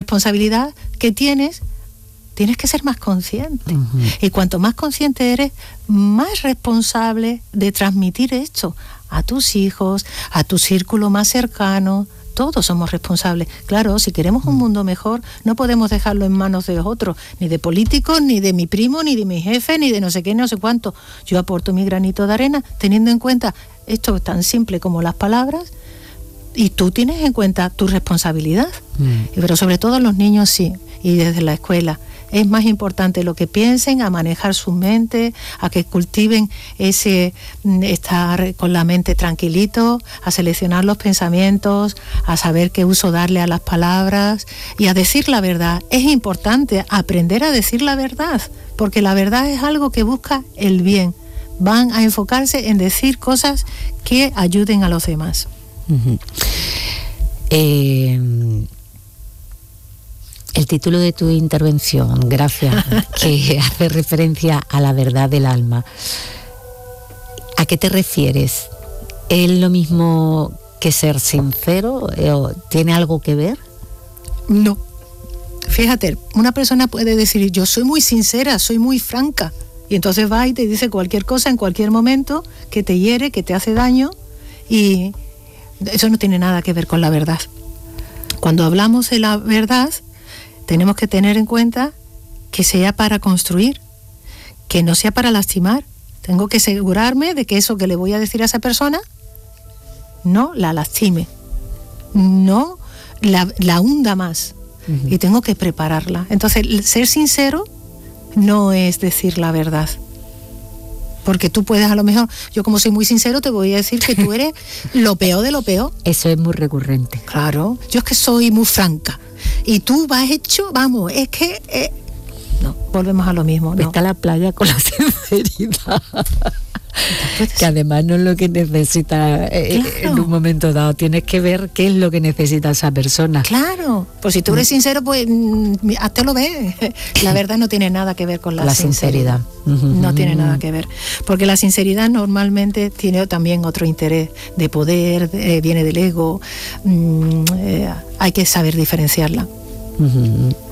responsabilidad que tienes que ser más consciente. Uh-huh. Y cuanto más consciente eres, más responsable de transmitir esto a tus hijos, a tu círculo más cercano. Todos somos responsables. Claro, si queremos un mundo mejor, no podemos dejarlo en manos de otros, ni de políticos, ni de mi primo, ni de mi jefe, ni de no sé qué, no sé cuánto. Yo aporto mi granito de arena, teniendo en cuenta esto tan simple como las palabras, y tú tienes en cuenta tu responsabilidad. Pero sobre todo los niños sí, y desde la escuela. Es más importante lo que piensen, a manejar su mente, a que cultiven ese estar con la mente tranquilito, a seleccionar los pensamientos, a saber qué uso darle a las palabras y a decir la verdad. Es importante aprender a decir la verdad, porque la verdad es algo que busca el bien. Van a enfocarse en decir cosas que ayuden a los demás. Uh-huh. El título de tu intervención, gracias, que hace referencia a la verdad del alma. ¿A qué te refieres? ¿Es lo mismo que ser sincero? ¿Tiene algo que ver? No. Fíjate, una persona puede decir, yo soy muy sincera, soy muy franca, y entonces va y te dice cualquier cosa en cualquier momento que te hiere, que te hace daño, y eso no tiene nada que ver con la verdad. Cuando hablamos de la verdad, tenemos que tener en cuenta que sea para construir, que no sea para lastimar. Tengo que asegurarme de que eso que le voy a decir a esa persona no la lastime, no la hunda más. Uh-huh. Y tengo que prepararla. Entonces, ser sincero no es decir la verdad. Porque tú puedes, a lo mejor, yo como soy muy sincero, te voy a decir que tú eres lo peor de lo peor. Eso es muy recurrente. Claro, yo es que soy muy franca. Y tú vas hecho, vamos, es que... No, volvemos a lo mismo. No. Está la playa con la sinceridad. Que además no es lo que necesita en un momento dado. Tienes que ver qué es lo que necesita esa persona. Claro, pues si tú eres sincero, pues hazte lo ves. La verdad no tiene nada que ver con la sinceridad. No tiene nada que ver. Porque la sinceridad normalmente tiene también otro interés de poder, viene del ego. Hay que saber diferenciarla.